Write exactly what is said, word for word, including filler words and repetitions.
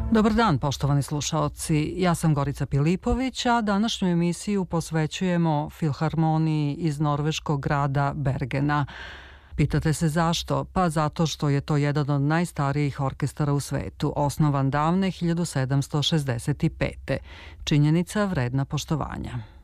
Dobar dan, poštovani slušaoci. Ja sam Gorica Pilipović, a današnju emisiju posvećujemo Filharmoniji iz norveškog grada Bergena. Pitate se zašto? Pa zato što je to jedan od najstarijih orkestara u svetu, osnovan davne hiljadu sedamsto šezdeset pete. Činjenica vredna poštovanja.